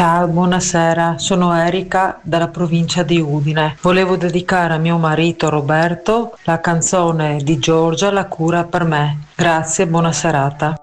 Ciao, buonasera, sono Erika dalla provincia di Udine. Volevo dedicare a mio marito Roberto la canzone di Giorgia La cura per me. Grazie, buona serata.